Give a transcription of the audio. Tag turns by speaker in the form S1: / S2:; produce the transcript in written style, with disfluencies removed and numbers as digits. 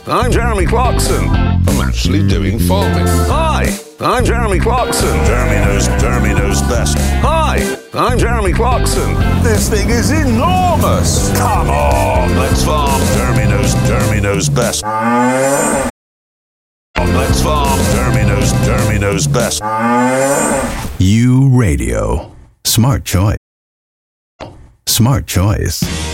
S1: I'm Jeremy Clarkson. I'm actually doing farming. Hi, I'm Jeremy Clarkson. Jeremy knows best. Hi, I'm Jeremy Clarkson. This thing is enormous. Come on, let's farm. Jeremy knows best. Let's farm. Jeremy knows best.
S2: U Radio. Smart choice. Smart choice.